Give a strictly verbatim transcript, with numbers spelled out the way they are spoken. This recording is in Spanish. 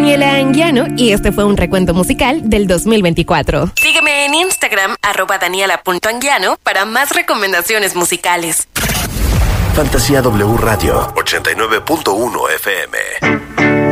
Daniela Anguiano y este fue un recuento musical del dos mil veinticuatro. Sígueme en Instagram, arroba daniela punto anguiano, para más recomendaciones musicales. Fantasía W Radio ochenta y nueve punto uno F M.